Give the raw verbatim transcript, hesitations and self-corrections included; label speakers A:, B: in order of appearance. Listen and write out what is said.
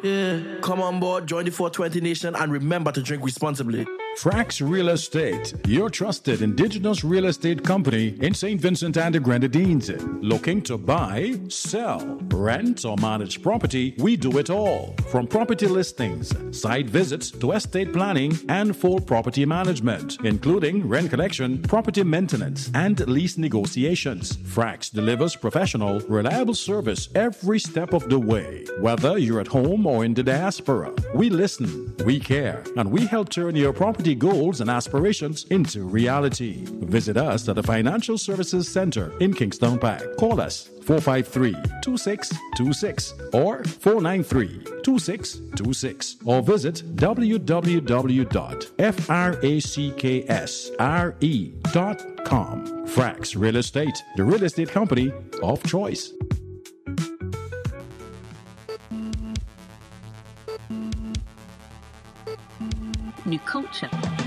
A: Yeah, come on board, join the four twenty Nation, and remember to drink responsibly.
B: Frax Real Estate, your trusted indigenous real estate company in Saint Vincent and the Grenadines. Looking to buy, sell, rent, or manage property? We do it all. From property listings, site visits, to estate planning and full property management, including rent collection, property maintenance, and lease negotiations. Frax delivers professional, reliable service every step of the way. Whether you're at home or in the diaspora, we listen, we care, and we help turn your property goals and aspirations into reality. Visit us at the Financial Services Center in Kingston Park. Call us four five three, two six two six or four nine three, two six two six or visit w w w dot fracsre dot com. Frax Real Estate, the real estate company of choice.
C: New culture.